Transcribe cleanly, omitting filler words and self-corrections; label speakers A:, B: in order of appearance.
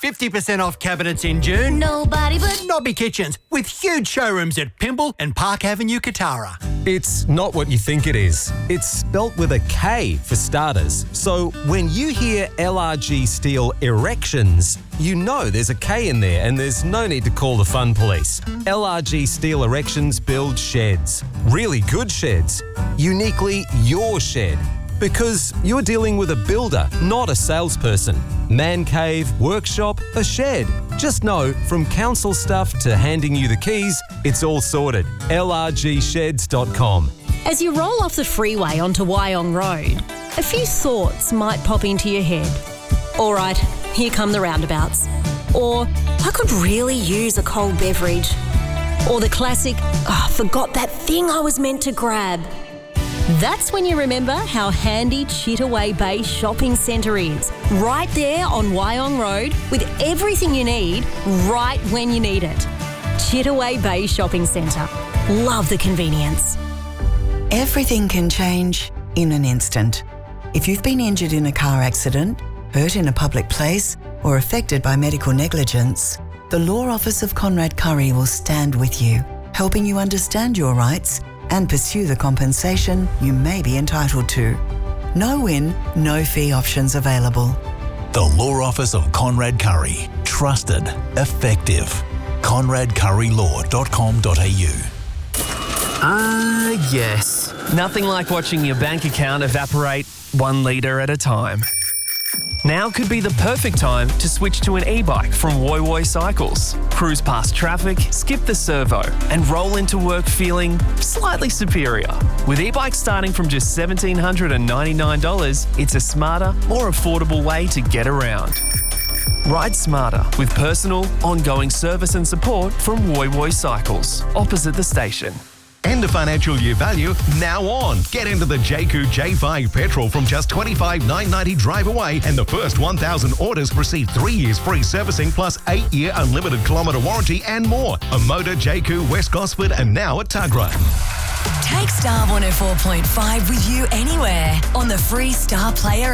A: 50% off cabinets in June.
B: Nobody but
A: Nobby Kitchens, with huge showrooms at Pymble and Park Avenue, Katara.
C: It's not what you think it is. It's spelt with a K for starters. So when you hear LRG Steel Erections, you know there's a K in there and there's no need to call the fun police. LRG Steel Erections build sheds. Really good sheds. Uniquely your shed. Because you're dealing with a builder, not a salesperson. Man cave, workshop, a shed. Just know, from council stuff to handing you the keys, it's all sorted. LRGsheds.com.
B: As you roll off the freeway onto Wyong Road, a few thoughts might pop into your head. All right, here come the roundabouts. Or, I could really use a cold beverage. Or the classic, forgot that thing I was meant to grab. That's when you remember how handy Chittaway Bay Shopping Centre is. Right there on Wyong Road with everything you need right when you need it. Chittaway Bay Shopping Centre. Love the convenience.
D: Everything can change in an instant. If you've been injured in a car accident, hurt in a public place, or affected by medical negligence, the Law Office of Conrad Curry will stand with you, helping you understand your rights and pursue the compensation you may be entitled to. No win, no fee options available.
E: The Law Office of Conrad Curry. Trusted. Effective. ConradCurryLaw.com.au.
F: Yes. Nothing like watching your bank account evaporate 1 litre at a time. Now could be the perfect time to switch to an e-bike from Woy Woy Cycles. Cruise past traffic, skip the servo, and roll into work feeling slightly superior. With e-bikes starting from just $1,799, it's a smarter, more affordable way to get around. Ride smarter with personal, ongoing service and support from Woy Woy Cycles, opposite the station.
G: End of financial year value now on. Get into the Jayco J5 petrol from just $25,990 drive away, and the first 1,000 orders receive 3 years free servicing plus 8-year unlimited kilometre warranty and more. A Motor, Jayco, West Gosford, and now at Tuggerah.
H: Take Star 104.5 with you anywhere on the free Star Player